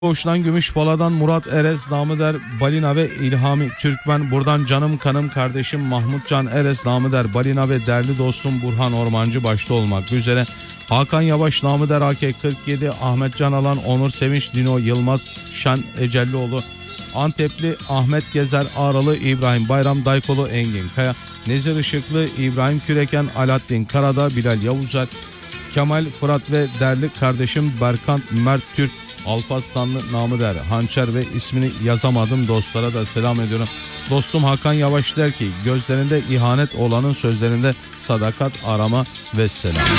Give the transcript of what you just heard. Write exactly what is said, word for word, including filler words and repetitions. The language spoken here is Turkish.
Koğuş'tan Gümüşbala'dan Murat Erez, namı der Balina ve İlhami Türkmen. Buradan canım kanım kardeşim Mahmut Can Erez, namı der Balina ve değerli dostum Burhan Ormancı başta olmak üzere. Hakan Yavaş, namı der A K kırk yedi, Ahmet Can Alan, Onur Sevinç, Dino Yılmaz, Şen Ecellioğlu, Antepli Ahmet Gezer, Ağralı İbrahim Bayram, Daykolu Engin Kaya, Nezir Işıklı, İbrahim Küreken, Alaaddin Karadağ, Bilal Yavuzer, Kemal Fırat ve değerli kardeşim Berkant Mert Türk, Alparslanlı, namı der Hançer ve ismini yazamadım dostlara da selam ediyorum. Dostum Hakan Yavaş der ki, gözlerinde ihanet olanın sözlerinde sadakat arama ve selam.